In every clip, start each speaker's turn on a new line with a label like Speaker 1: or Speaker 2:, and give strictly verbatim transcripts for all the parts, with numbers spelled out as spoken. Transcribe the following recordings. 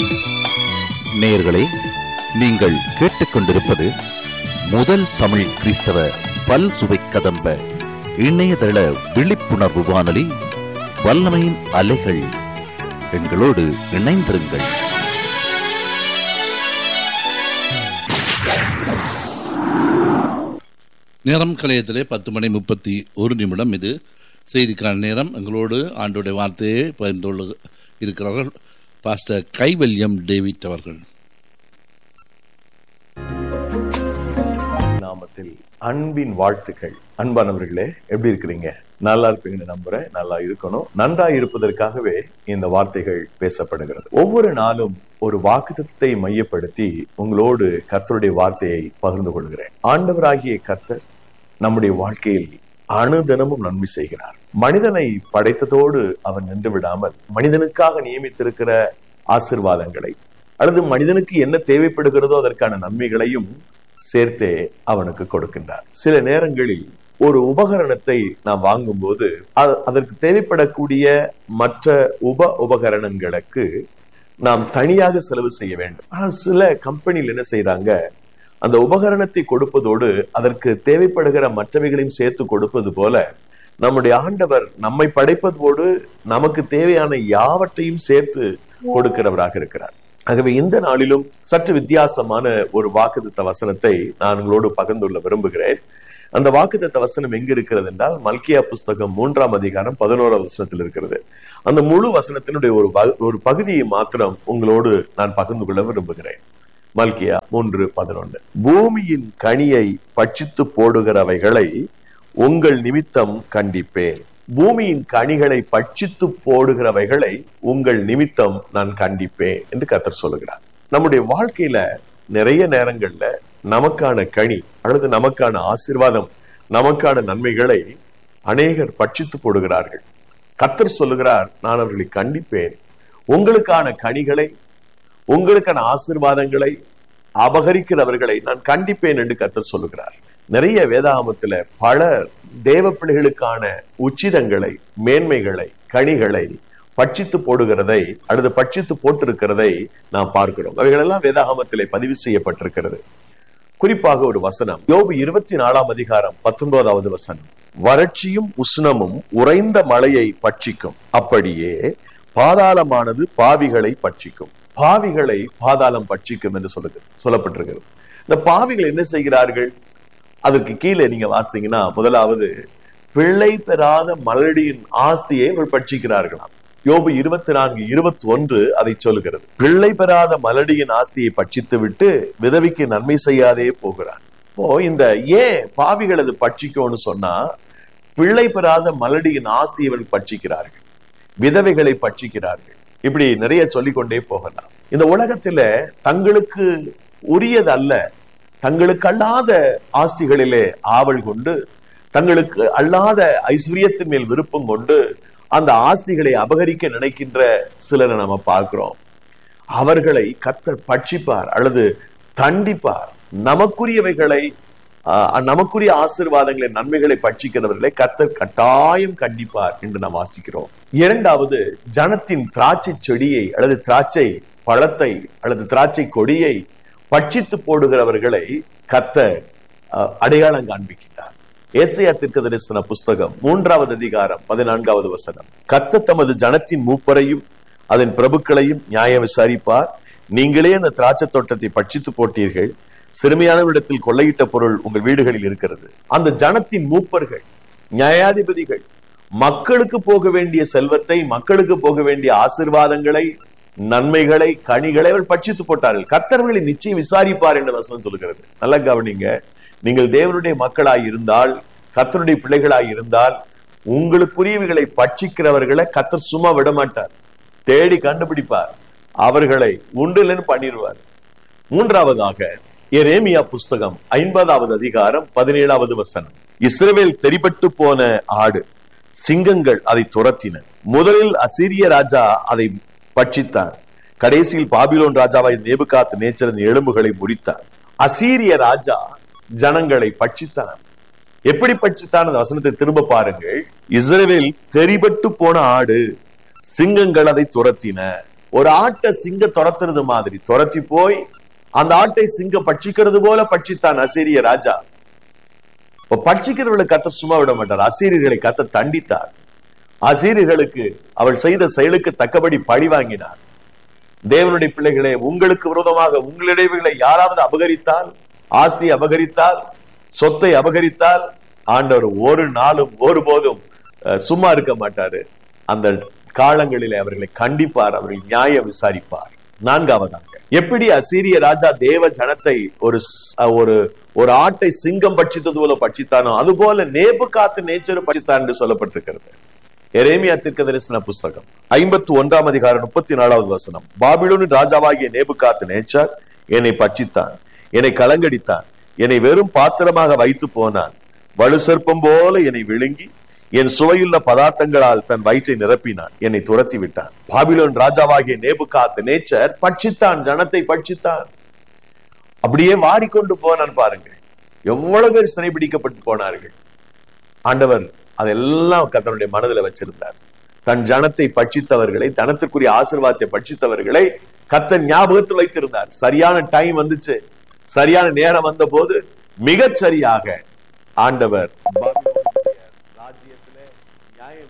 Speaker 1: நேயர்களே, நீங்கள் கேட்டுக்கொண்டிருப்பது முதல் தமிழ் கிறிஸ்தவ பல் சுவை கதம்ப இணையதள விழிப்புணர்வு வானொலி வல்லமையின் அலைகள். எங்களோடு இணைந்திருங்கள்.
Speaker 2: நேரம் கலையத்திலே பத்து மணி முப்பத்தி ஒரு நிமிடம். இது செய்திக்கான நேரம். எங்களோடு ஆண்டோடைய வார்த்தையை பகிர்ந்து இருக்கிறார்கள் பாஸ்டர் கைவல்யம் டேவிட் அவர்கள்.
Speaker 3: நாமத்தில் அன்பின் வாழ்த்துக்கள். அன்பானவர்களே, எப்படி இருக்கிறீங்க? நல்லா இருப்பீங்கன்னு நம்புறேன். நல்லா இருக்கணும். நன்றா இருப்பதற்காகவே இந்த வார்த்தைகள் பேசப்படுகிறது. ஒவ்வொரு நாளும் ஒரு வாக்குத்தத்தத்தை மையப்படுத்தி உங்களோடு கர்த்தருடைய வார்த்தையை பகிர்ந்து கொள்கிறேன். ஆண்டவராகிய கர்த்தர் நம்முடைய வாழ்க்கையில் அனுதினமும் நன்மை செய்கிறார். மனிதனை படைத்ததோடு அவன் நின்று விடாமல் மனிதனுக்காக நியமித்திருக்கிற ஆசீர்வாதங்களை அல்லது மனிதனுக்கு என்ன தேவைப்படுகிறதோ அதற்கான நன்மைகளையும் சேர்த்தே அவனுக்கு கொடுக்கின்றார். சில நேரங்களில் ஒரு உபகரணத்தை நாம் வாங்கும் போது அதற்கு தேவைப்படக்கூடிய மற்ற உப உபகரணங்களுக்கு நாம் தனியாக செலவு செய்ய வேண்டும். ஆனால் சில கம்பெனியில் என்ன செய்யறாங்க, அந்த உபகரணத்தை கொடுப்பதோடு அதற்கு தேவைப்படுகிற மற்றவைகளையும் சேர்த்து கொடுப்பது போல நம்முடைய ஆண்டவர் நம்மை படைப்பதோடு நமக்கு தேவையான யாவற்றையும் சேர்த்து கொடுக்கிறவராக இருக்கிறார். ஆகவே இந்த நாளிலும் சற்று வித்தியாசமான ஒரு வாக்குத்தத்த வசனத்தை நான் உங்களோடு பகிர்ந்துள்ள விரும்புகிறேன். அந்த வாக்குத்தத்த வசனம் எங்க இருக்கிறது என்றால் மல்கியா புஸ்தகம் மூன்றாம் அதிகாரம் பதினோராவது வசனத்தில் இருக்கிறது. அந்த முழு வசனத்தினுடைய ஒரு ஒரு பகுதியை மாத்திரம் உங்களோடு நான் பகிர்ந்து கொள்ள விரும்புகிறேன். மல்கியா மூன்று பதினொன்று. பூமியின் கனியை பட்சித்து போடுகிறவைகளை உங்கள் நிமித்தம் கண்டிப்பேன். பூமியின் கனிகளை பட்சித்து போடுகிறவைகளை உங்கள் நிமித்தம் நான் கண்டிப்பேன் என்று கர்த்தர் சொல்லுகிறார். நம்முடைய வாழ்க்கையில நிறைய நேரங்கள்ல நமக்கான கனி அல்லது நமக்கான ஆசீர்வாதம், நமக்கான நன்மைகளை அநேகர் பட்சித்து போடுகிறார்கள். கர்த்தர் சொல்லுகிறார், நான் அவர்களை கண்டிப்பேன். உங்களுக்கான கனிகளை, உங்களுக்கான ஆசீர்வாதங்களை அபகரிக்கிறவர்களை நான் கண்டிப்பேன் என்று கர்த்தர் சொல்லுகிறார். நிறைய வேதாகமத்துல பல தேவ பிள்ளைகளுக்கான உச்சிதங்களை, மேன்மைகளை, கனிகளை பட்சித்து போடுகிறதை அல்லது பட்சித்து போட்டிருக்கிறதை நாம் பார்க்கிறோம். அவைகளெல்லாம் வேதாகமத்திலே பதிவு செய்யப்பட்டிருக்கிறது. குறிப்பாக ஒரு வசனம், யோபு இருபத்தி நாலாம் அதிகாரம் பத்தொன்பதாவது வசனம். வறட்சியும் உஷ்ணமும் உறைந்த மழையை பட்சிக்கும், அப்படியே பாதாளமானது பாவிகளை பட்சிக்கும். பாவிகளை பாதாளம் பட்சிக்கும் என்று சொல்லுங்க சொல்லப்பட்டிருக்கிறது. இந்த பாவிகள் என்ன செய்கிறார்கள்? அதற்கு கீழே நீங்க வாசித்தீங்கன்னா, முதலாவது பிள்ளை பெறாத மலடியின் ஆஸ்தியை இவர்கள் பட்சிக்கிறார்களாம். யோபு இருபத்தி நான்கு இருபத்தி ஒன்று அதை சொல்லுகிறது. பிள்ளை பெறாத மலடியின் ஆஸ்தியை பட்சித்து விட்டு விதவிக்கு நன்மை செய்யாதே போகிறான். இப்போ இந்த ஏன் பாவிகள் அது பட்சிக்கும்னு சொன்னா, பிள்ளை பெறாத மலடியின் ஆஸ்தியை இவர்கள் பட்சிக்கிறார்கள், விதவைகளை பட்சிக்கிறார்கள். இப்படி நிறைய சொல்லிக்கொண்டே போகலாம். இந்த உலகத்துல தங்களுக்கு உரியது அல்ல, தங்களுக்கு அல்லாத ஆஸ்திகளிலே ஆவல் கொண்டு, தங்களுக்கு அல்லாத ஐஸ்வர்யத்தின் மேல் விருப்பம் கொண்டு அந்த ஆஸ்திகளை அபகரிக்க நினைக்கின்ற சிலரை நம்ம பார்க்கிறோம். அவர்களை கர்த்தர் பட்சிப்பார் அல்லது தண்டிப்பார். நமக்குரியவைகளை, நமக்குரிய ஆசீர்வாதங்களை, நன்மைகளை பட்சிக்கிறவர்களை கர்த்தர் கட்டாயம் கண்டிப்பார் என்று நாம் வாசிக்கிறோம். இரண்டாவது, ஜனத்தின் திராட்சை செடியை அல்லது திராட்சை பழத்தை அல்லது திராட்சை கொடியை பட்சித்து போடுகிறவர்களை கர்த்தர் அடையாளம் காண்பிக்கிறார். ஏசாயா தீர்க்கதரிசன புஸ்தகம் மூன்றாவது அதிகாரம் பதினான்காவது வசனம். கர்த்தர் தமது ஜனத்தின் மூப்பரையும் அதன் பிரபுக்களையும் நியாயம் விசாரிப்பார். நீங்களே அந்த திராட்சை தோட்டத்தை பட்சித்து போட்டீர்கள், சிறுமியானவரிடத்தில் கொள்ளையிட்ட பொருள் உங்கள் வீடுகளில் இருக்கிறது. அந்த ஜனத்தின் மூப்பர்கள், நியாயாதிபதிகள் மக்களுக்கு போக வேண்டிய செல்வத்தை, மக்களுக்கு போக வேண்டிய ஆசீர்வாதங்களை, நன்மைகளை, கனிகளை அவர் பட்சித்து போட்டார்கள். கர்த்தர்களை நிச்சயம் விசாரிப்பார் என்று வசனம் சொல்லுகிறது. நல்ல கவனிங்க. நீங்கள் தேவனுடைய மக்களாய் இருந்தால், கர்த்தருடைய பிள்ளைகளாய் இருந்தால், உங்களுக்குரியவைகளை பட்சிக்கிறவர்களை கர்த்தர் சும்மா விட மாட்டார், தேடி கண்டுபிடிப்பார், அவர்களை உண்டுலன்னு பண்ணிடுவார். மூன்றாவதாக எரேமியா புஸ்தகம் ஐம்பதாவது அதிகாரம் பதினேழாவது வசனம். இஸ்ரவேல் தெரிபட்டு போன ஆடு, சிங்கங்கள் அதை துரத்தின. முதலில் அசீரிய ராஜா அதை பட்சித்தார், கடைசியில் பாபிலோன் ராஜாவாய் நேபுகாத் நேச்சரின் எலும்புகளை முறித்தார். அசீரிய ராஜா ஜனங்களை பட்சித்தான். எப்படி பட்சித்தான்? அந்த வசனத்தை திரும்ப பாருங்கள். இஸ்ரவேல் தெரிபட்டு போன ஆடு, சிங்கங்கள் அதை துரத்தின. ஒரு ஆட்டை சிங்க துரத்துறது மாதிரி துரத்தி போய் அந்த ஆட்டை சிங்கம் பட்சிக்கிறது போல பட்சித்தான் அசீரிய ராஜா. பட்சிக்கிறவர்களை கத்த சும்மா விட மாட்டார். அசீரியர்களை கத்த தண்டித்தார். அசீரியர்களுக்கு அவள் செய்த செயலுக்கு தக்கபடி பழி வாங்கினார். தேவனுடைய பிள்ளைகளே, உங்களுக்கு விரோதமாக உங்களிடையே யாராவது அபகரித்தால், ஆசி அபகரித்தால், சொத்தை அபகரித்தால், ஆண்டவர் ஒரு நாளும் ஒருபோதும் சும்மா இருக்க மாட்டாரு. அந்த காலங்களிலே அவர்களை கண்டிப்பார், அவர்கள் நியாயம் விசாரிப்பார். நான்காவதாக, எப்படி அசீரிய ராஜா தேவ ஜனத்தை ஒரு ஒரு ஒரு ஆட்டை சிங்கம் பட்சித்தது போல பட்சித்தானோ அதுபோல நேபுகாத்து நேச்சர் பட்சித்தான் என்று சொல்லப்பட்டிருக்கிறது. எரேமியா தீர்க்கதரிசன புஸ்தகம் ஐம்பத்தி ஒன்றாம் அதிகாரம் முப்பத்தி நாலாவது வசனம். பாபிலோனின் ராஜாவாகிய நேபுகாத்து நேச்சர் என்னை பட்சித்தான், என்னை கலங்கடித்தான், என்னை வெறும் பாத்திரமாக வைத்து போனான். வலு சர்ப்பம் போல என்னை விழுங்கி என் சுவையுள்ள பதார்த்தங்களால் தன் வயிற்றை நிரப்பினான், என்னை துரத்தி விட்டான். பாபிலோன் ராஜாவாகிய நேபுகாத்து நேச்சர் பட்சித்தான், ஜனத்தை பட்சித்தான், அப்படியே வாரிக்கொண்டு போனான். பாருங்க, எவ்வளவு பேர் சிறைபிடிக்கப்பட்டு போனார்கள். ஆண்டவர் அதெல்லாம் கர்த்தருடைய மனதில் வச்சிருந்தார். தன் ஜனத்தை பட்சித்தவர்களை, தனத்திற்குரிய ஆசீர்வாதத்தை பட்சித்தவர்களை கர்த்தர் ஞாபகத்தில் வைத்திருந்தார். சரியான டைம் வந்துச்சு, சரியான நேரம் வந்த போது மிகச் சரியாக ஆண்டவர் ராஜ்யத்திலே நியாயம்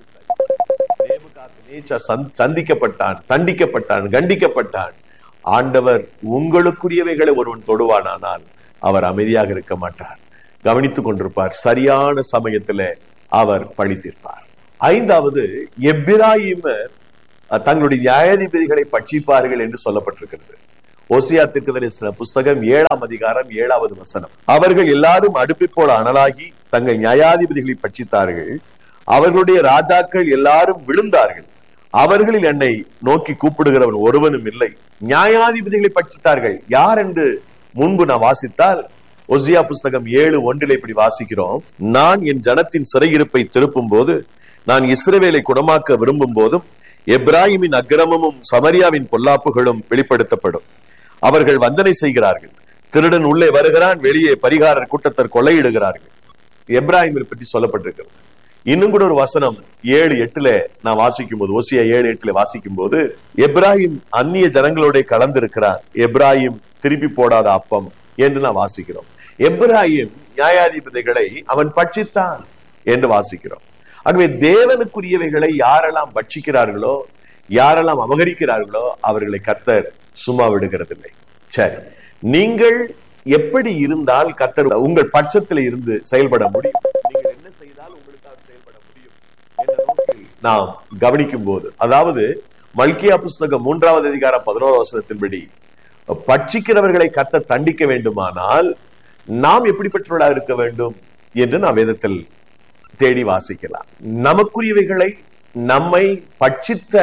Speaker 3: விசாரித்தார். சந்திக்கப்பட்டான், தண்டிக்கப்பட்டான், கண்டிக்கப்பட்டான். ஆண்டவர் உங்களுக்குரியவைகளை ஒருவன் தொடுவானானால் அவர் அமைதியாக இருக்க மாட்டார், கவனித்துக் கொண்டிருப்பார். சரியான சமயத்திலே அவர் பழி தீர்ப்பார். ஐந்தாவது, எப்பிராயிமர் தங்களுடைய நியாயாதிபதிகளை பட்சிப்பார்கள் என்று சொல்லப்பட்டிருக்கிறது. ஓசியா தீர்க்கதரிசன புஸ்தகம் ஏழாம் அதிகாரம் ஏழாவது வசனம். அவர்கள் எல்லாரும் அடுப்பை போல அனலாகி தங்கள் நியாயாதிபதிகளை பட்சித்தார்கள், அவர்களுடைய ராஜாக்கள் எல்லாரும் விழுந்தார்கள், அவர்களில் என்னை நோக்கி கூப்பிடுகிறவன் ஒருவனும் இல்லை. நியாயாதிபதிகளை பட்சித்தார்கள். யார் என்று முன்பு நான் வாசித்தால் ஓசியா புஸ்தகம் ஏழு ஒன்றில் இப்படி வாசிக்கிறோம். நான் என் ஜனத்தின் சிறையிருப்பை திருப்பும் போது, நான் இஸ்ரவேலை குணமாக்க விரும்பும் போதும் எப்ராஹிமின் அக்கிரமமும் சமரியாவின் பொல்லாப்புகளும் வெளிப்படுத்தப்படும். அவர்கள் வந்தனை செய்கிறார்கள், திருடன் உள்ளே வருகிறான், வெளியே பரிகாரர் கூட்டத்தர் கொள்ளையிடுகிறார்கள். எப்ராஹிமை பற்றி சொல்லப்பட்டிருக்கிறது. இன்னும் கூட ஒரு வசனம் ஏழு எட்டுல நான் வாசிக்கும் போது, ஓசியா ஏழு எட்டுல வாசிக்கும் போது, எப்ராஹிம் அந்நிய ஜனங்களோட கலந்திருக்கிறார், எப்ராஹிம் திருப்பி போடாத அப்பம் என்று நான் வாசிக்கிறோம். எப்ராஹிம் நியாயாதிபதிகளை அவன் பட்சித்தான் என்று வாசிக்கிறோம். ஆகவே தேவனுக்குரியவைகளை யாரெல்லாம் பட்சிக்கிறார்களோ, யாரெல்லாம் அபகரிக்கிறார்களோ அவர்களை கர்த்தர் சும்மா விடுகிறதில்லை. சரி, நீங்கள் எப்படி இருந்தால் கர்த்தர் உங்கள் பட்சத்தில் இருந்து செயல்பட முடியும், நீங்கள் என்ன செய்தால் உங்களுக்காக செயல்பட முடியும் என்ற நோக்கில் நாம் கவனிக்கும் போது, அதாவது மல்கியா புஸ்தகம் மூன்றாவது அதிகாரம் பதினோரு வசனத்தின்படி பட்சிக்கிறவர்களை கர்த்தர் தண்டிக்க வேண்டுமானால் நாம் எப்படிப்பட்டவர்களாக இருக்க வேண்டும் என்று நாம் வேதத்தில் தேடி வாசிக்கலாம். நமக்குரியவைகளை நம்மை பட்சித்த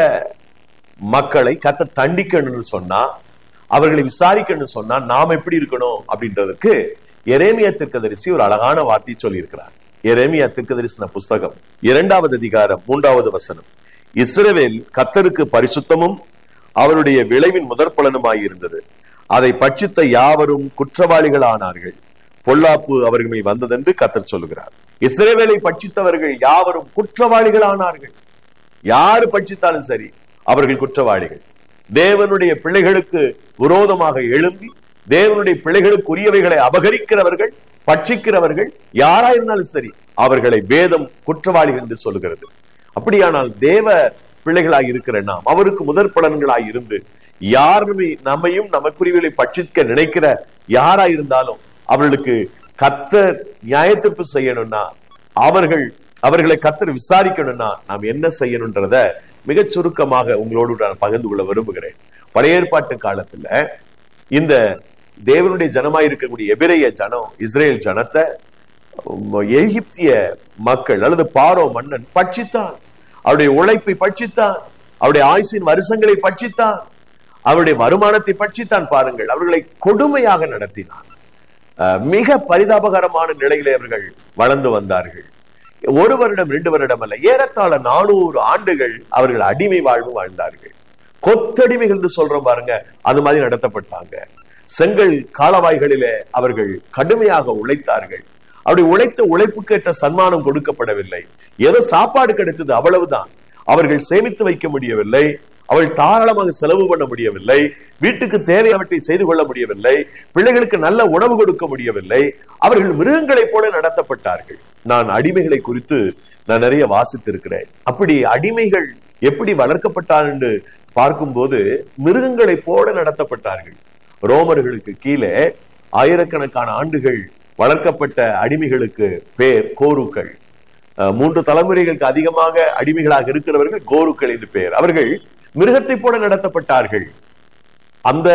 Speaker 3: மக்களை கர்த்தர் தண்டிக்கணும்னு சொன்னா, அவர்களை விசாரிக்கணும்னு சொன்னா நாம் எப்படி இருக்கணும் அப்படின்றதுக்கு எரேமியா தீர்க்கதரிசி ஒரு அழகான வார்த்தை சொல்லி இருக்கிறார். எரேமியா தீர்க்கதரிசன புஸ்தகம் இரண்டாவது அதிகாரம் மூன்றாவது வசனம். இஸ்ரவேல் கர்த்தருக்கு பரிசுத்தமும் அவருடைய விளைவின் முதற் பலனுமாய் இருந்தது, அதை பட்சித்த யாவரும் குற்றவாளிகள் ஆனார்கள், பொல்லாப்பு அவர்கள் மேல் வந்ததென்று கர்த்தர் சொல்லுகிறார். இஸ்ரவேலை பட்சித்தவர்கள் யாவரும் குற்றவாளிகள் ஆனார்கள். யாரு பட்சித்தாலும் சரி அவர்கள் குற்றவாளிகள். தேவனுடைய பிள்ளைகளுக்கு விரோதமாக எழும்பி தேவனுடைய பிள்ளைகளுக்கு உரியவைகளை அபகரிக்கிறவர்கள், பட்சிக்கிறவர்கள் யாராயிருந்தாலும் சரி அவர்களை வேதம் குற்றவாளிகள் என்று சொல்லுகிறது. அப்படியானால் தேவ பிள்ளைகளாய் இருக்கிற நாம் அவருக்கு முதற் பலன்களாய் இருந்து யாருமே நம்மையும் நமக்குரியவைகளை பட்சிக்க நினைக்கிற யாராயிருந்தாலும் அவர்களுக்கு கர்த்தர் நியாயத்தீர்ப்பு செய்யணும்னா, அவர்கள் அவர்களை கர்த்தர் விசாரிக்கணும்னா நாம் என்ன செய்யணும்ன்றத மிகச் சுருக்கமாக உங்களோடு நான் பகிர்ந்து கொள்ள விரும்புகிறேன். பழைய ஏற்பாட்டு காலத்துல இந்த தேவனுடைய ஜனமாய் இருக்கக்கூடிய எபிரேய ஜனம், இஸ்ரேல் ஜனத்தை எகிப்திய மக்கள் அல்லது பாரோ மன்னன் பட்சித்தான், அவருடைய உழைப்பை பட்சித்தான், அவருடைய ஆயுசின் வருஷங்களை பட்சித்தான், அவருடைய வருமானத்தை பட்சித்தான். பாருங்கள், அவர்களை கொடுமையாக நடத்தினான். மிக பரிதாபகரமான நிலையிலே அவர்கள் வளர்ந்து வந்தார்கள். ஒரு வருடம் ரெண்டு வருடம் அல்ல, ஏறத்தாழ நானூறு ஆண்டுகள் அவர்கள் அடிமை வாழ்வு வாழ்ந்தார்கள். கொத்தடிமைகள் என்று சொல்றோம் பாருங்க, அது மாதிரி நடத்தப்பட்டாங்க. செங்கல் காலவாய்களிலே அவர்கள் கடுமையாக உழைத்தார்கள். அவருடைய உழைத்த உழைப்புக்கு ஏற்ற சன்மானம் கொடுக்கப்படவில்லை. ஏதோ சாப்பாடு கிடைச்சது, அவ்வளவுதான். அவர்கள் சேமித்து வைக்க முடியவில்லை. அவள் தாராளமாக செலவு பண்ண முடியவில்லை, வீட்டுக்கு தேவையானவற்றை செய்து கொள்ள முடியவில்லை, பிள்ளைகளுக்கு நல்ல உணவு கொடுக்க முடியவில்லை. அவர்கள் மிருகங்களைப் போல நடத்தப்பட்டார்கள். நான் அடிமைகளை குறித்து நான் நிறைய வாசித்திருக்கிறேன். அப்படி அடிமைகள் எப்படி வளர்க்கப்பட்டார் என்று பார்க்கும்போது மிருகங்களைப் போல நடத்தப்பட்டார்கள். ரோமர்களுக்கு கீழே ஆயிரக்கணக்கான ஆண்டுகள் வளர்க்கப்பட்ட அடிமைகளுக்கு பேர் கோருக்கள். மூன்று தலைமுறைகளுக்கு அதிகமாக அடிமைகளாக இருக்கிறவர்கள் கோருக்கள் என்று பெயர். அவர்கள் மிருகத்தை போல நடத்தப்பட்டார்கள். அந்த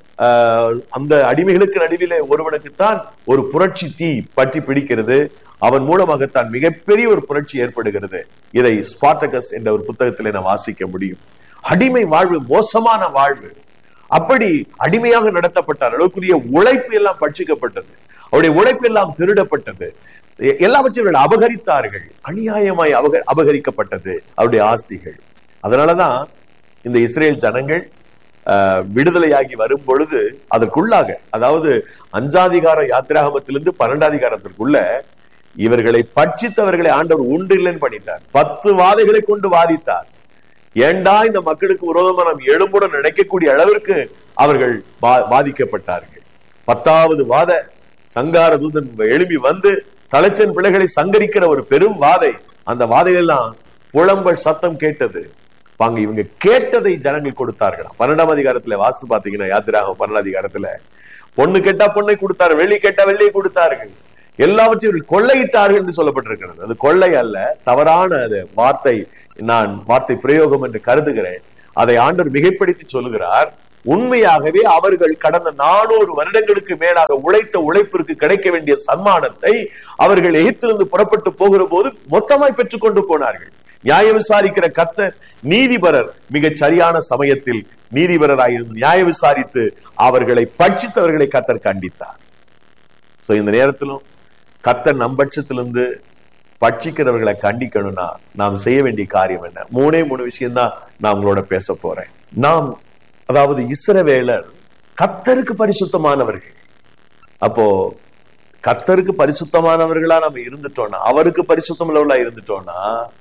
Speaker 3: அந்த அடிமைகளுக்கு நடுவிலே ஒருவனுக்குத்தான் ஒரு புரட்சி தீ பற்றி பிடிக்கிறது. அவன் மூலமாகத்தான் மிகப்பெரிய ஒரு புரட்சி ஏற்படுகிறது. இதை ஸ்பார்டகஸ் என்ற ஒரு புத்தகத்திலே நான் வாசிக்க முடியும். அடிமை வாழ்வு மோசமான வாழ்வு. அப்படி அடிமையாக நடத்தப்பட்டார். அளவுக்குரிய உழைப்பு எல்லாம் பட்சிக்கப்பட்டது, அவருடைய உழைப்பு எல்லாம் திருடப்பட்டது, எல்லாவற்றையும் அபகரித்தார்கள், அநியாயமாய் அபக அபகரிக்கப்பட்டது அவருடைய ஆஸ்திகள். அதனாலதான் இந்த இஸ்ரேல் ஜனங்கள் விடுதலையாகி வரும் பொழுது அதற்குள்ளாக, அதாவது அஞ்சாதிகார யாத்திராகமத்திலிருந்து பன்னெண்டாதிகாரத்திற்குள்ள இவர்களை பட்சித்தவர்களை ஆண்டவர் உண்டு இல்லைன்னு பண்ணிட்டார். பத்து வாதைகளை கொண்டு வாதித்தார். ஏண்டா இந்த மக்களுக்கு விரோதமா நாம் எழும்புடன் நினைக்கக்கூடிய அளவிற்கு அவர்கள் பாதிக்கப்பட்டார்கள். பத்தாவது வாத சங்கார தூதன் எழுப்பி வந்து தலைச்சன் பிள்ளைகளை சங்கரிக்கிற ஒரு பெரும் வாதை. அந்த வாதைகள் எல்லாம் புலம்பல் சத்தம் கேட்டது. பாங்க இவங்க கேட்டதை ஜனங்கள் கொடுத்தார்களாம். பன்னெண்டாம் அதிகாரத்துல வாசித்து பாத்தீங்கன்னா யாத்திராகம் பன்னெண்டாம் அதிகாரத்துல பொண்ணு கேட்டா பொண்ணை கொடுத்தார்கள், வெள்ளி கேட்டா வெள்ளியை கொடுத்தார்கள், எல்லாவற்றையும் கொள்ளையிட்டார்கள் என்று சொல்லப்பட்டிருக்கிறது. அது கொள்ளை அல்ல, தவறான அது வார்த்தை, நான் வார்த்தை பிரயோகம் என்று கருதுகிறேன். அதை ஆண்டவர் மிகைப்படுத்தி சொல்லுகிறார். உண்மையாகவே அவர்கள் கடந்த நானூறு வருடங்களுக்கு மேலாக உழைத்த உழைப்பிற்கு கிடைக்க வேண்டிய சன்மானத்தை அவர்கள் எகிப்திலிருந்து புறப்பட்டு போகிற போது மொத்தமாய் பெற்றுக் கொண்டு போனார்கள். நியாய விசாரிக்கிற கர்த்தர் நீதிபரர் மிகச் சரியான சமயத்தில் நீதிபரராயிருந்து நியாய விசாரித்து அவர்களை பட்சித்தவர்களை கர்த்தர் கண்டித்தார். சோ இந்த நேரத்திலும் கர்த்தர் நம்பட்சத்திலிருந்து பட்சிக்கிறவர்களை கண்டிக்கணும்னா நாம் செய்ய வேண்டிய காரியம் என்ன? மூணே மூணு விஷயம் தான் நான் உங்களோட பேச போறேன். நாம், அதாவது இஸ்ரவேலர் கர்த்தருக்கு பரிசுத்தமானவர்கள். அப்போ கர்த்தருக்கு பரிசுத்தமானவர்களா நம்ம இருந்துட்டோம்னா, அவருக்கு பரிசுத்தம் உள்ளவர்களா இருந்துட்டோம்னா,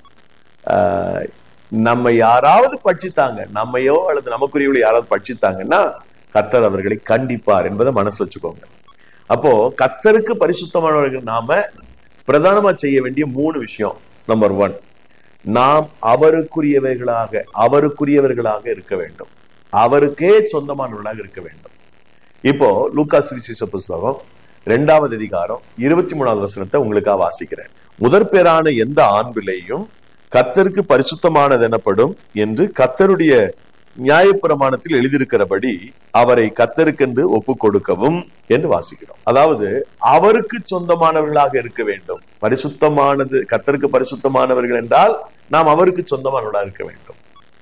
Speaker 3: ஆஹ் நம்ம யாராவது பட்சித்தாங்க, நம்மையோ அல்லது நமக்குரியவளை யாராவது பட்சித்தாங்கன்னா கர்த்தர் அவர்களை கண்டிப்பார் என்பதை மனசு வச்சுக்கோங்க. அப்போ கர்த்தருக்கு பரிசுத்தமானவர்கள் நாம பிரதானமா செய்ய வேண்டிய மூணு விஷயம். நம்பர் ஒன், நாம் அவருக்குரியவர்களாக அவருக்குரியவர்களாக இருக்க வேண்டும், அவருக்கே சொந்தமானவர்களாக இருக்க வேண்டும். இப்போ லூக்கா சுவிசேஷ புஸ்தகம் இரண்டாவது அதிகாரம் இருபத்தி மூணாவது வசனத்தை உங்களுக்காக வாசிக்கிறேன். முதற் பேரான எந்த ஆண் பிள்ளையும் கர்த்தருக்கு பரிசுத்தமானது எனப்படும் என்று கர்த்தருடைய நியாயப்பிரமாணத்தில் எழுதியிருக்கிறபடி அவரை கர்த்தருக்கென்று ஒப்பு கொடுக்கவும் என்று வாசிக்கிறோம். அதாவது அவருக்கு சொந்தமானவர்களாக இருக்க வேண்டும். பரிசுத்தமானது, கர்த்தருக்கு பரிசுத்தமானவர்கள் என்றால் நாம் அவருக்கு சொந்தமானவர்களாக இருக்க வேண்டும்.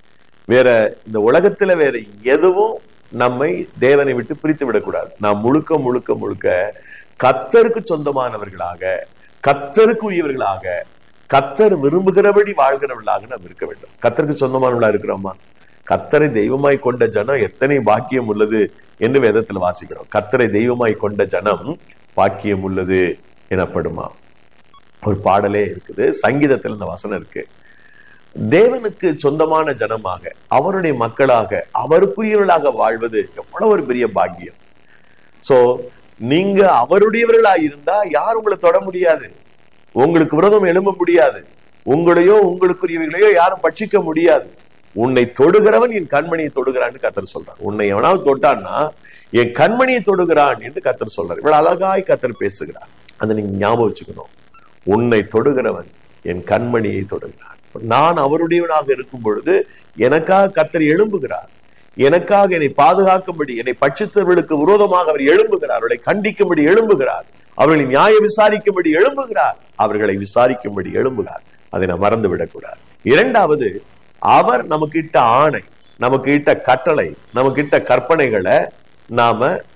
Speaker 3: வேற இந்த உலகத்துல வேற எதுவும் நம்மை தேவனை விட்டு பிரித்து விடக்கூடாது. நாம் முழுக்க முழுக்க முழுக்க கர்த்தருக்கு சொந்தமானவர்களாக, கர்த்தருக்கு உரியவர்களாக, கர்த்தர் விரும்புகிறபடி வாழ்கிறவர்களாக நாம் இருக்க வேண்டும். கர்த்தருக்கு சொந்தமானவர்களா இருக்கிறோமா? கர்த்தரை தெய்வமாய் கொண்ட ஜனம் எத்தனை பாக்கியம் உள்ளது என்று வேதத்தில் வாசிக்கிறோம். கர்த்தரை தெய்வமாய் கொண்ட ஜனம் பாக்கியம் உள்ளது எனப்படுமா? ஒரு பாடலே இருக்குது, சங்கீதத்தில் இந்த வசனம் இருக்கு. தேவனுக்கு சொந்தமான ஜனமாக, அவருடைய மக்களாக, அவருக்குரியவர்களாக வாழ்வது எவ்வளவு ஒரு பெரிய பாக்கியம். சோ நீங்க அவருடையவர்களா இருந்தா யார் உங்களை தொட முடியாது, உங்களுக்கு விரோதம் எழும்ப முடியாது, உங்களையோ உங்களுக்குரியவர்களையோ யாரும் பட்சிக்க முடியாது. உன்னை தொடுகிறவன் என் கண்மணியை தொடுகிறான்னு கர்த்தர் சொல்றார். உன்னை எவனாவது தொட்டான்னா என் கண்மணியை தொடுகிறான் என்று கர்த்தர் சொல்றார். இவ்வளவு அழகாய் கர்த்தர் பேசுகிறார். அதை நீங்க ஞாபகம் வச்சுக்கணும். உன்னை தொடுகிறவன் என் கண்மணியை தொடுகிறான். நான் அவருடையவனாக இருக்கும் பொழுது எனக்காக கர்த்தர் எழும்புகிறார். எனக்காக என்னை பாதுகாக்கும்படி, என்னை பட்சித்தவர்களுக்கு விரோதமாக அவர் எழும்புகிறார். அவர்களை கண்டிக்கும்படி எழும்புகிறார். அவர்களை நியாய விசாரிக்கும்படி எழும்புகிறார். அவர்களை விசாரிக்கும்படி எழும்புகிறார். அதை நான் மறந்து விடக்கூடாது. இரண்டாவது, அவர் நமக்கு இட்ட ஆணை, நமக்கு இட்ட கட்டளை, நமக்கு இட்ட கற்பனைகளை நாம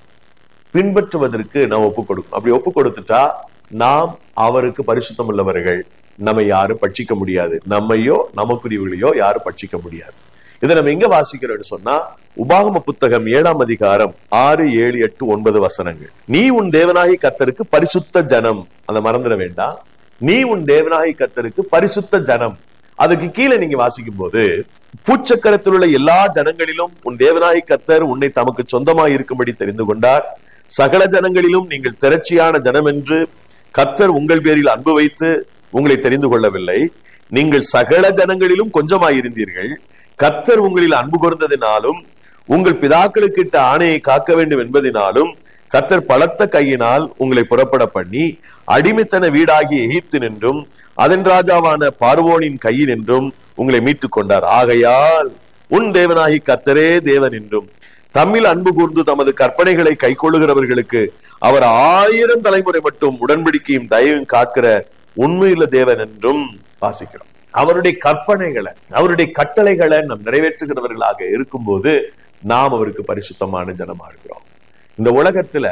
Speaker 3: பின்பற்றுவதற்கு நாம் ஒப்பு கொடுக்கணும். அப்படி ஒப்பு கொடுத்துட்டா நாம் அவருக்கு பரிசுத்தம் உள்ளவர்கள். நம்ம யாரும் பட்சிக்க முடியாது. நம்மையோ நமக்குரியவர்களையோ யாரும் பட்சிக்க முடியாது. இதை நம்ம எங்க வாசிக்கிறோம்னு சொன்னா, உபாகம புத்தகம் ஏழாம் அதிகாரம் ஆறு ஏழு எட்டு ஒன்பது வசனங்கள். நீ உன் தேவனாகி கர்த்தருக்கு பரிசுத்த ஜனம். அதை மறந்துட வேண்டாம். நீ உன் தேவனாகி கர்த்தருக்கு பரிசுத்த ஜனம். அதுக்கு கீழே நீங்க வாசிக்கும் போது, பூச்சக்கரத்தில் உள்ள எல்லா ஜனங்களிலும் உன் தேவனாய் கர்த்தர் உன்னை தமக்கு சொந்தமாய் இருக்கும்படி தெரிந்து கொண்டார். சகல ஜனங்களிலும் நீங்கள் திரட்சியான ஜனம் என்று கர்த்தர் உங்கள் பேரில் அன்பு வைத்து உங்களை தெரிந்து கொள்ளவில்லை. நீங்கள் சகல ஜனங்களிலும் கொஞ்சமாயிருந்தீர்கள். கர்த்தர் உங்களில் அன்பு கூர்ந்ததினாலும் உங்கள் பிதாக்களுக்கு இட்ட ஆணையை காக்க வேண்டும் என்பதினாலும் கர்த்தர் பலத்த கையினால் உங்களை புறப்பட பண்ணி அடிமைத்தன வீடாகிய எகிப்து நின்றும் அதன் ராஜாவான பார்வோனின் கையில் என்றும் உங்களை மீட்டுக் கொண்டார். ஆகையால் உன் தேவனாகி கர்த்தரே தேவன் என்றும் தம்மில் அன்பு கூர்ந்து தமது கற்பனைகளை கை கொள்ளுகிறவர்களுக்கு அவர் ஆயிரம் தலைமுறை மட்டும் உடன்படிக்கையும் தயவும் காக்கிற உண்மையுள்ள தேவன் என்றும் வாசிக்கிறோம். அவருடைய கற்பனைகளை, அவருடைய கட்டளைகளை நாம் நிறைவேற்றுகிறவர்களாக இருக்கும்போது நாம் அவருக்கு பரிசுத்தமான ஜனமா இருக்கிறோம். இந்த உலகத்துல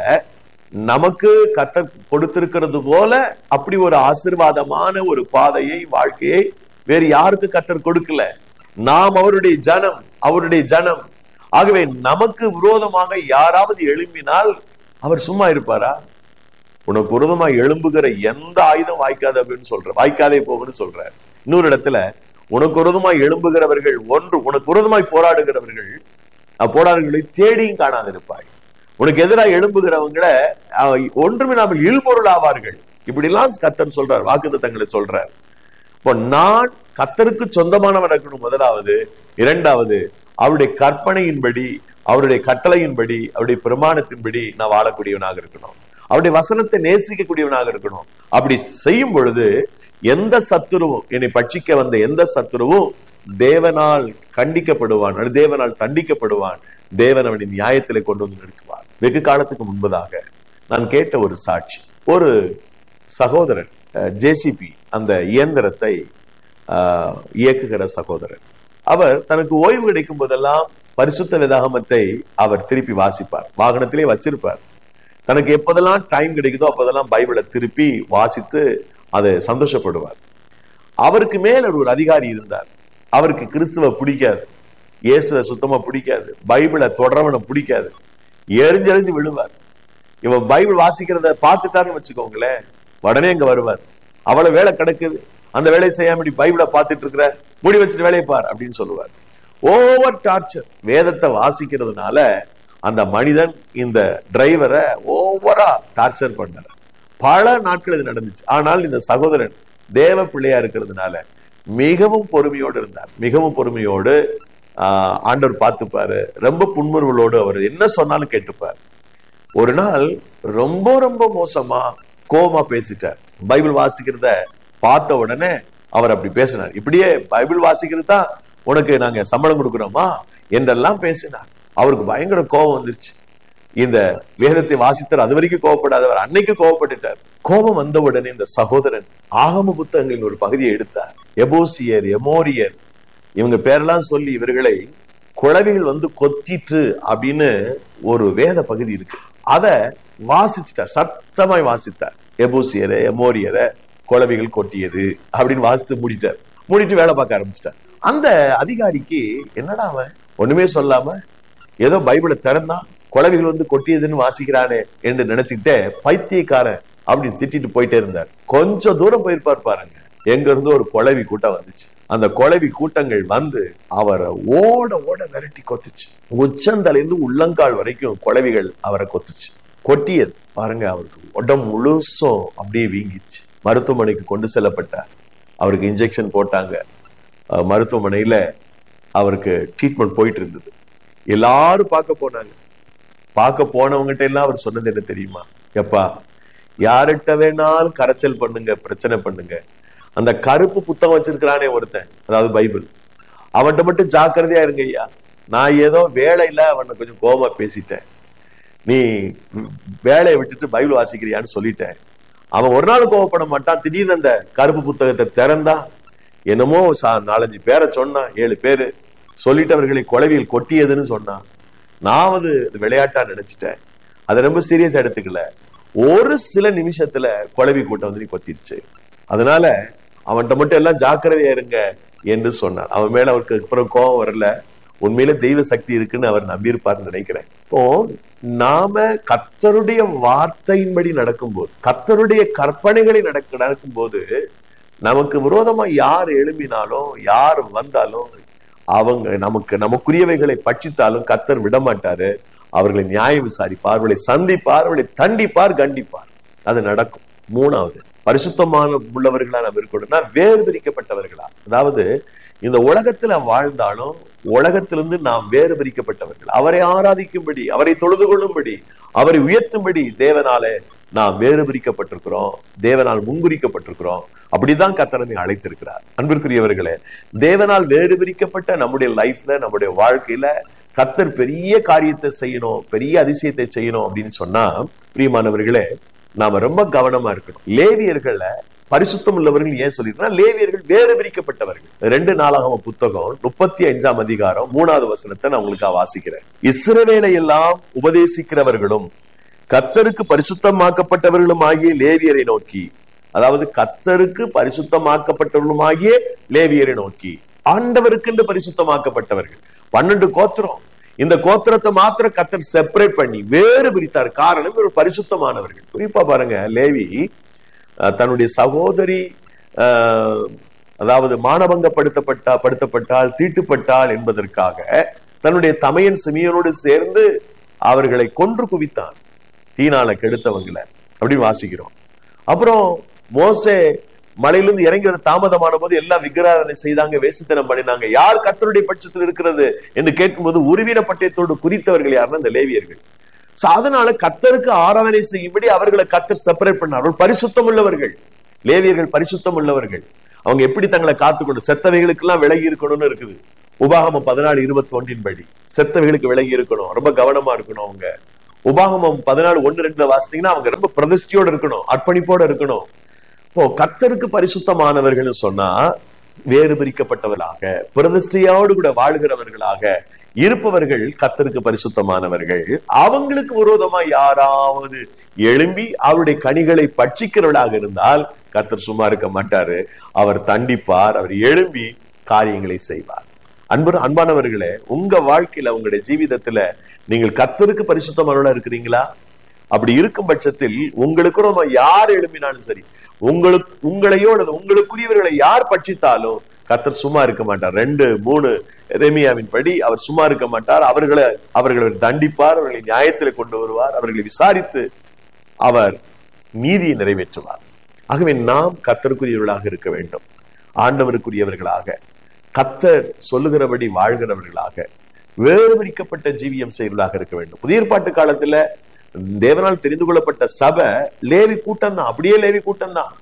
Speaker 3: நமக்கு கர்த்தர் கொடுத்திருக்கிறது போல அப்படி ஒரு ஆசீர்வாதமான ஒரு பாதையை, வாழ்க்கையை வேறு யாருக்கு கர்த்தர் கொடுக்கல. நாம் அவருடைய ஜனம், அவருடைய ஜனம். ஆகவே நமக்கு விரோதமாக யாராவது எழும்பினால் அவர் சும்மா இருப்பாரா? உனக்கு விரோதமாக எழும்புகிற எந்த ஆயுதம் வாய்க்காது அப்படின்னு சொல்ற, வாய்க்காதே போகுன்னு சொல்ற. இன்னொரு இடத்துல உனக்கு விரோதமாய் எழும்புகிறவர்கள் ஒன்று, உனக்கு விரோதமாய் போராடுகிறவர்கள் போராடுகளை தேடியும் காணாதிருப்பாய். உனக்கு எதிராக எழும்புகிறவங்களை ஒன்றுமில்லாமல் இல்பொருள் ஆவார்கள். இப்படி எல்லாம் கர்த்தர் சொல்றார், வாக்குத்தத்தங்களை சொல்றார். இப்போ நான் கர்த்தருக்கு சொந்தமானவன் இருக்கணும் முதலாவது. இரண்டாவது, அவருடைய கற்பனையின்படி, அவருடைய கட்டளையின்படி, அவருடைய பிரமாணத்தின்படி நான் வாழக்கூடியவனாக இருக்கணும். அவருடைய வசனத்தை நேசிக்கக்கூடியவனாக இருக்கணும். அப்படி செய்யும் பொழுது எந்த சத்துருவும், என்னை பட்சிக்க வந்த எந்த சத்துருவும் தேவனால் கண்டிக்கப்படுவான், தேவனால் தண்டிக்கப்படுவான். தேவன் அவனின் நியாயத்திலே கொண்டு வந்து நிறுத்துவார். வெகு காலத்துக்கு முன்பதாக நான் கேட்ட ஒரு சாட்சி, ஒரு சகோதரன் ஜேசிபி அந்த இயந்திரத்தை ஆஹ் இயக்குகிற சகோதரன், அவர் தனக்கு ஓய்வு கிடைக்கும் போதெல்லாம் பரிசுத்த வேதாகமத்தை அவர் திருப்பி வாசிப்பார். வாகனத்திலே வச்சிருப்பார். தனக்கு எப்போதெல்லாம் டைம் கிடைக்குதோ அப்போதெல்லாம் பைபிளை திருப்பி வாசித்து அதை சந்தோஷப்படுவார். அவருக்கு மேல ஒரு அதிகாரி இருந்தார். அவருக்கு கிறிஸ்துவ பிடிக்காது, இயேசுவை சுத்தமா பிடிக்காது, பைபிளை தொடரவனை பிடிக்காது. எரிஞ்செறிஞ்சு விழுவார். இவன் பைபிள் வாசிக்கிறத பார்த்துட்டாருன்னு வச்சுக்கோங்களேன், உடனே இங்க வருவார். அவ்வளவு வேலை கிடக்குது, அந்த வேலையை செய்யாம பைபிளை பார்த்துட்டு இருக்கிற, முடி வச்சுட்டு வேலையை பார் அப்படின்னு சொல்லுவார். Over torture. வேதத்தை வாசிக்கிறதுனால அந்த மனிதன் இந்த டிரைவரை ஓவரா டார்ச்சர் பண்ணார். பல நாட்கள் இது நடந்துச்சு. ஆனால் இந்த சகோதரன் தேவ பிள்ளையா இருக்கிறதுனால மிகவும் பொறுமையோடு இருந்தார். மிகவும் பொறுமையோடு ஆஹ் ஆண்டவர் பார்த்துப்பாரு. ரொம்ப புன்முறுவலோடு அவர் என்ன சொன்னாலும் கேட்டுப்பார். ஒரு நாள் ரொம்ப ரொம்ப மோசமா கோபமா பேசிட்டார். பைபிள் வாசிக்கிறத பார்த்த உடனே அவர் அப்படி பேசினார். இப்படியே பைபிள் வாசிக்கிறது தான் உனக்கு நாங்க சம்பளம் கொடுக்கிறோமா என்றெல்லாம் பேசினார். அவருக்கு பயங்கர கோபம் வந்துருச்சு. இந்த வேதத்தை வாசித்தார், அது வரைக்கும் கோபப்படாதவர் அன்னைக்கு கோபப்பட்டுட்டார். கோபம் வந்த உடனே இந்த சகோதரன் ஆகம புத்தகங்களின் ஒரு பகுதியை எடுத்தார். எபூசியர், எமோரியர், இவங்க பேரெல்லாம் சொல்லி இவர்களை குழவிகள் வந்து கொத்திட்டு அப்படின்னு ஒரு வேத பகுதி இருக்கு. அத வாசிச்சுட்டார், சத்தமாய் வாசித்தார். எபூசியரை, எமோரியரை குழவிகள் கொட்டியது அப்படின்னு வாசித்து மூடிட்டார். மூடிட்டு வேலை பார்க்க ஆரம்பிச்சிட்டார். அந்த அதிகாரிக்கு என்னடா அவன் ஒண்ணுமே சொல்லாம ஏதோ பைபிளை திறந்தா குழவிகள் வந்து கொட்டியதுன்னு வாசிக்கிறானே என்று நினைச்சுக்கிட்டே பைத்தியக்காரன் அப்படின்னு திட்டிட்டு போயிட்டே இருந்தார். கொஞ்சம் தூரம் போயிருப்பார் பாருங்க, எங்க இருந்து ஒரு குழவி கூட்டம் வந்துச்சு. அந்த குழவி கூட்டங்கள் வந்து அவரை ஓட ஓட விரட்டி கொத்துச்சு. உச்சந்தலைந்து உள்ளங்கால் வரைக்கும் குழவிகள் அவரை கொத்துச்சு, கொட்டியது பாருங்க. அவருக்கு உடம்பு முழுசும் அப்படியே வீங்கிச்சு. மருத்துவமனைக்கு கொண்டு செல்லப்பட்டார். அவருக்கு இன்ஜெக்ஷன் போட்டாங்க. மருத்துவமனையில அவருக்கு ட்ரீட்மெண்ட் போயிட்டு இருந்தது. எல்லாரும் பார்க்க போனாங்க. பார்க்க போனவங்ககிட்ட எல்லாம் அவர் சொன்னது என்ன தெரியுமா? எப்பா, யார்கிட்ட வேணாலும் கரைச்சல் பண்ணுங்க, பிரச்சனை பண்ணுங்க, அந்த கருப்பு புத்தகம் வச்சிருக்கிறானே ஒருத்தன், அதாவது பைபிள், அவன்கிட்ட மட்டும் ஜாக்கிரதையா இருங்க ஐயா. நான் ஏதோ வேலையில அவனை கொஞ்சம் கோபமா பேசிட்டேன், நீ வேலையை விட்டுட்டு பைபிள் வாசிக்கிறியான்னு சொல்லிட்டேன். அவன் ஒரு நாள் கோவப்பட மாட்டான். திடீர்னு அந்த கருப்பு புத்தகத்தை திறந்தா என்னமோ நாலஞ்சு பேரை சொன்னான், ஏழு பேரு சொல்லிட்டு அவர்களை குழவியில் கொட்டியதுன்னு சொன்னான். நான் அது விளையாட்டா நினைச்சிட்டேன், அதை ரொம்ப சீரியஸா எடுத்துக்கல. ஒரு சில நிமிஷத்துல குழவி கூட்டம் வந்து நீ கொத்திருச்சு. அதனால அவன்கிட்ட மட்டும் எல்லாம் ஜாக்கிரதையா இருங்க என்று சொன்னான். அவன் மேல அவருக்கு அப்புறம் கோபம் வரல. உண்மையில தெய்வ சக்தி இருக்குன்னு அவர் நம்பியிருப்பார்னு நினைக்கிறேன். இப்போ நாம கர்த்தருடைய வார்த்தையின்படி நடக்கும்போது, கர்த்தருடைய கற்பனைகளை நடக்க நடக்கும் போது நமக்கு விரோதமா யார் எழும்பினாலும் யார் வந்தாலும் அவங்க நமக்கு நமக்குரியவைகளை பட்சித்தாலும் கர்த்தர் விடமாட்டாரு. அவர்களை நியாயம் விசாரிப்பார், அவர்களை சந்திப்பார், அவர்களை தண்டிப்பார், கண்டிப்பார். அது நடக்கும். மூணாவது, பரிசுத்தமான உள்ளவர்களா நாம் இருக்கணும்னா வேறு பிரிக்கப்பட்டவர்களா, அதாவது இந்த உலகத்துல வாழ்ந்தாலும் உலகத்திலிருந்து நாம் வேறு பிரிக்கப்பட்டவர்கள், அவரை ஆராதிக்கும்படி, அவரை தொழுது கொள்ளும்படி, அவரை உயர்த்தும்படி தேவனாலே நாம் வேறு பிரிக்கப்பட்டிருக்கிறோம், தேவனால் முன்குறிக்கப்பட்டிருக்கிறோம். அப்படிதான் கர்த்தர் நம்மை அழைத்திருக்கிறார். அன்பிற்குரியவர்களே, தேவனால் வேறு பிரிக்கப்பட்ட நம்முடைய லைஃப்ல, நம்முடைய வாழ்க்கையில கர்த்தர் பெரிய காரியத்தை செய்யணும், பெரிய அதிசயத்தை செய்யணும் அப்படின்னு சொன்னா, பிரியமானவர்களே, நாம ரொம்ப கவனமா இருக்கணும். லேவியர்கள பரிசுத்தம் உள்ளவர்கள் ஏன் சொல்லிருக்கா? லேவியர்கள் வேறு பிரிக்கப்பட்டவர்கள். ரெண்டு நாளாகம புத்தகம் முப்பத்தி அஞ்சாம் அதிகாரம் மூணாவது வசனத்தை நான் உங்களுக்கு வாசிக்கிறேன். இஸ்ரவேலை எல்லாம் உபதேசிக்கிறவர்களும் கர்த்தருக்கு பரிசுத்தமாக்கப்பட்டவர்களும் ஆகிய லேவியரை நோக்கி, அதாவது கர்த்தருக்கு பரிசுத்தமாக்கப்பட்டவர்களும் ஆகிய லேவியரை நோக்கி, ஆண்டவருக்கு என்று பரிசுத்தமாக்கப்பட்டவர்கள் பன்னெண்டு கோத்திரம். இந்த கோத்திரத்தை மாத்திரம் கர்த்தர் செப்பரேட் பண்ணி வேறு பிரித்தார். காரணம், ஒரு பரிசுத்தமானவர்கள். குறிப்பா பாருங்க, லேவி தன்னுடைய சகோதரி அதாவது மானபங்கப்படுத்தப்பட்டா படுத்தப்பட்டால் தீட்டுப்பட்டால் என்பதற்காக தன்னுடைய தமையன் சிமியோனோடு சேர்ந்து அவர்களை கொன்று குவித்தான், தீனால கெடுத்தவங்களை அப்படின்னு வாசிக்கிறோம். அப்புறம் மோசே மலையிலிருந்து இறங்கிற தாமதமான போது எல்லாம் விக்கிராதனை செய்தாங்க, வேசித்தனம் பண்ணினாங்க. யார் கர்த்தருடைய பட்சத்தில் இருக்கிறது என்று கேட்கும்போது உருவின பட்டயத்தோடு குறித்தவர்கள் யாருன்னா இந்த லேவியர்கள். அதனால கர்த்தருக்கு ஆராதனை செய்யும்படி அவர்களை கர்த்தர் செப்பரேட் பண்ணார்கள். பரிசுத்தம் உள்ளவர்கள் லேவியர்கள், பரிசுத்தம் உள்ளவர்கள். அவங்க எப்படி தங்களை காத்துக்கொண்டு செத்தவைகளுக்கு எல்லாம் விலகி இருக்கணும்னு இருக்குது. உபாகமம் பதினாலு இருபத்தி ஒன்றின் படி செத்தவைகளுக்கு விலகி இருக்கணும், ரொம்ப கவனமா இருக்கணும். அவங்க உபாகமம் பதினாலு ஒன்னு ரெண்டுல வாசித்தீங்கன்னா அவங்க ரொம்ப பிரதிஷ்டையோட இருக்கணும், அர்ப்பணிப்போட இருக்கணும். இப்போ கர்த்தருக்கு பரிசுத்தமானவர்கள் சொன்னா வேறு பிரிக்கப்பட்டவர்களாக, பிரதிஷ்டையோடு கூட வாழ்கிறவர்களாக இருப்பவர்கள் கர்த்தருக்கு பரிசுத்தமானவர்கள். அவங்களுக்கு விரோதமா யாராவது எழும்பி அவருடைய கனிகளை பட்சிக்கிறவர்களாக இருந்தால் கர்த்தர் சும்மா இருக்க மாட்டாரு, அவர் தண்டிப்பார், அவர் எழும்பி காரியங்களை செய்வார். அன்பு அன்பானவர்களே, உங்க வாழ்க்கையில உங்களுடைய ஜீவிதத்துல நீங்கள் கர்த்தருக்கு பரிசுத்தமானவர்களா இருக்கிறீங்களா? அப்படி இருக்கும் பட்சத்தில் உங்களுக்கு ரொம்ப யார் எழுப்பினாலும் சரி, உங்களுக்கு உங்களையோ அல்லது உங்களுக்குரியவர்களை யார் பட்சித்தாலும் கர்த்தர் சும்மா இருக்க மாட்டார். ரெண்டு மூணு எரேமியாவின் படி அவர் சும்மா இருக்க மாட்டார். அவர்களை அவர்களை தண்டிப்பார், அவர்களை நியாயத்தில் கொண்டு வருவார், அவர்களை விசாரித்து அவர் நீதியை நிறைவேற்றுவார். ஆகவே நாம் கர்த்தருக்குரியவர்களாக இருக்க வேண்டும், ஆண்டவருக்குரியவர்களாக, கர்த்தர் சொல்லுகிறபடி வாழ்கிறவர்களாக, வேறு பிரிக்கப்பட்ட ஜீவியம் செய்வர்களாக இருக்க வேண்டும். புதிய ஏற்பாட்டு காலத்துல தேவனால் தெரிந்து கொள்ளப்பட்ட சபை லேவி கூட்டம் தான், அப்படியே லேவி கூட்டம் தான்.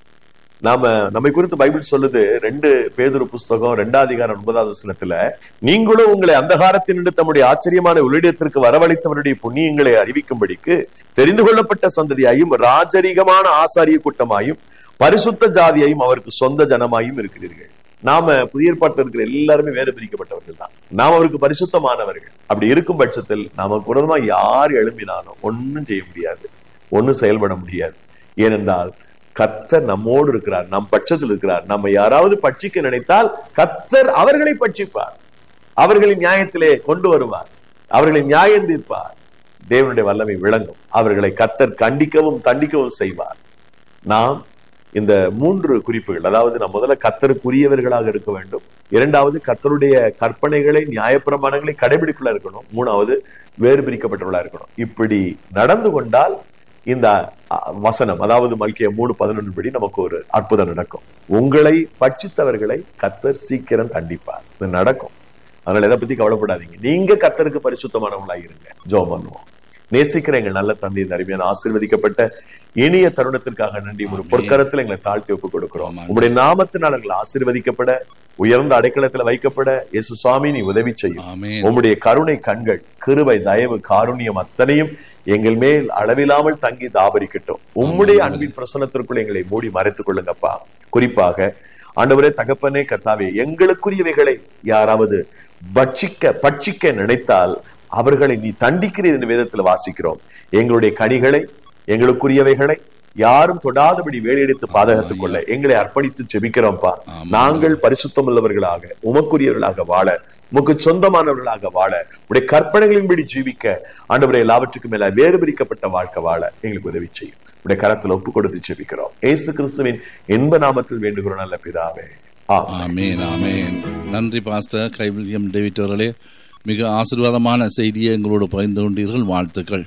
Speaker 3: நாம நம்மை குறித்து பைபிள் சொல்லுது, ரெண்டு பேதுரு புஸ்தகம் ரெண்டாம் அதிகாரம் ஒன்பதாவது வசனத்துல, நீங்களும் உங்களை அந்தகாரத்தினின்று தம்முடைய ஆச்சரியமான உள்ளிடத்திற்கு வரவழைத்தவருடைய புண்ணியங்களை அறிவிக்கும்படிக்கு தெரிந்து கொள்ளப்பட்ட சந்ததியாயும் ராஜரீகமான ஆசாரிய கூட்டமாயும் பரிசுத்த ஜாதியாயும் அவருக்கு சொந்த ஜனமாயும் இருக்கிறீர்கள். நாம புதிய ஏற்பாட்டில் இருக்கிற எல்லாருமே வேறு பிரிக்கப்பட்டவர்கள் தான். நாம் அவருக்கு பரிசுத்தமானவர்கள். அப்படி இருக்கும் பட்சத்தில் நமக்கு விரோதமா யார் எழும்பினாலும் ஒன்னும் செய்ய முடியாது, ஒன்னும் செயல்பட முடியாது. ஏனென்றால் கர்த்தர் நம்மோடு இருக்கிறார், நம் பட்சத்தில் இருக்கிறார். நம்ம யாராவது பட்சிக்க நினைத்தால் கர்த்தர் அவர்களை பட்சிப்பார், அவர்களின் நியாயத்திலே கொண்டு வருவார், அவர்களை நியாயம் தீர்ப்பார். தேவனுடைய வல்லமை விளங்கும். அவர்களை கர்த்தர் கண்டிக்கவும் தண்டிக்கவும் செய்வார். நாம் இந்த மூன்று குறிப்புகள், அதாவது நாம் முதல்ல கர்த்தருக்குரியவர்களாக இருக்க வேண்டும், இரண்டாவது கர்த்தருடைய கற்பனைகளை நியாயப்பிரமாணங்களை கடைபிடிக்கல இருக்கணும், மூணாவது வேறு பிரிக்கப்பட்டவர்களா இருக்கணும். இப்படி நடந்து கொண்டால் இந்த வசனம், அதாவது மல்கியா மூணு பதினொன்று படி நமக்கு ஒரு அற்புதம் நடக்கும். உங்களை பட்சித்தவர்களை கர்த்தர் சீக்கிரம் தண்டிப்பார். இது நடக்கும். அதனால எதை பத்தி கவலைப்படாதீங்க. நீங்க கர்த்தருக்கு பரிசுத்தமானவங்களா இருங்க. ஜெபம் பண்ணுவோம். நேசிக்கிற எங்கள் நல்ல தந்தை, இந்த அருமையான ஆசீர்வதிக்கப்பட்ட இனிய தருணத்திற்காக நன்றி. ஒரு பொற்கரத்தில் எங்களை தாழ்த்தி ஒப்புக் கொடுக்கிறோம். உங்களுடைய நாமத்தினால் எங்களை ஆசீர்வதிக்கப்பட, உயர்ந்த அடைக்கலத்தில் வைக்கப்பட இயேசு சுவாமி நீ உதவி செய்யும். உங்களுடைய கருணை கண்கள், கிருபை, தயவு, காருண்யம் அத்தனையும் எங்கள் மேல் அளவில்லாமல் தங்கி தாபரிக்கட்டும். உம்முடைய அன்பின் பிரசன்னத்திற்குள் எங்களை மூடி மறைத்துக் கொள்ளுங்கப்பா. குறிப்பாக ஆண்டவரே, தகப்பனே, கர்த்தாவே, எங்களுக்குரியவைகளை யாராவது பட்சிக்க பட்சிக்க நினைத்தால் அவர்களை நீ தண்டிக்கிறீர் என்று வேதத்தில் வாசிக்கிறோம். எங்களுடைய கனிகளை, எங்களுக்குரியவைகளை யாரும் தொடாதபடி வேலையெடுத்து பாதகத்துக் கொள்ள எங்களை அர்ப்பணித்து ஜெபிக்கிறோம்ப்பா. நாங்கள் பரிசுத்தம் உள்ளவர்களாக, உமக்குரியவர்களாக வாழ, உமக்கு சொந்தமானவர்களாக வாழ, உடைய கற்பனைகளின்படி ஜீவிக்க, ஆண்டவரே, எல்லாவற்றுக்கும் மேல வேறு பிரிக்கப்பட்ட வாழ்க்கை வாழ எங்களுக்கு உதவி செய்யும். உடைய கரத்தில் ஒப்பு கொடுத்து ஜெபிக்கிறோம். இயேசு கிறிஸ்துவின் இன்ப நாமத்தில் வேண்டுகிறோம் நல்ல பிதாவே.
Speaker 2: ஆமென், ஆமென். நன்றி பாஸ்டர் கைவில்யம் டேவிட் அவர்களே, மிக ஆசீர்வாதமான செய்தியை எங்களோடு பகிர்ந்து கொண்டீர்கள். வாழ்த்துக்கள்.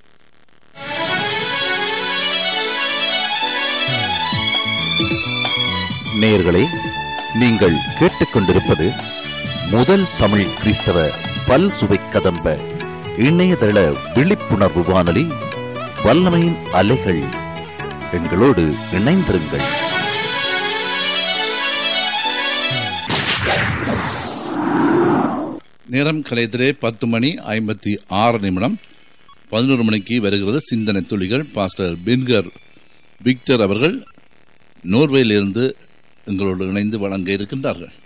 Speaker 1: நேயர்களே, நீங்கள் கேட்டுக்கொண்டிருப்பது முதல் தமிழ் கிறிஸ்தவ பல் சுவை கதம்ப இணையதள விழிப்புணர்வு வானொலி, வல்லமையின் அலைகள். எங்களோடு இணைந்திருங்கள்.
Speaker 2: நேரம் கலையத்திலே பத்து மணி ஐம்பத்தி ஆறு நிமிடம். பதினோரு மணிக்கு வருகிறது சிந்தனை துளிகள். பாஸ்டர் பின்கர் விக்டர் அவர்கள் நோர்வேயிலிருந்து எங்களோடு இணைந்து வழங்க இருக்கின்றார்கள்.